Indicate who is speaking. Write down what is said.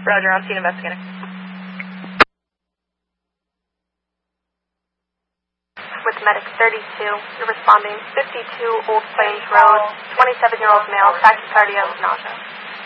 Speaker 1: Roger, on scene investigating.
Speaker 2: With medic 32, you're responding 52 Old Plains Road, 27-year-old male, tachycardia with nausea.